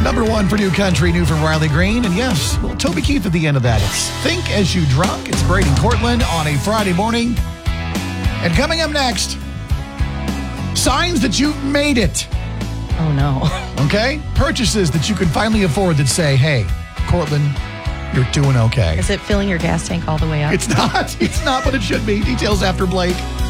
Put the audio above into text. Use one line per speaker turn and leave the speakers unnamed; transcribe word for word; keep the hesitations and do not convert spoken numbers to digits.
Number one for New Country, new from Riley Green. And yes, well, Toby Keith at the end of that. It's Think As You Drunk. It's Brady Cortland on a Friday morning. And coming up next, signs that you've made it.
Oh, no.
Okay? Purchases that you can finally afford that say, hey, Cortland, you're doing okay.
Is it filling your gas tank all the way up?
It's not. It's not, but it should be. Details after Blake.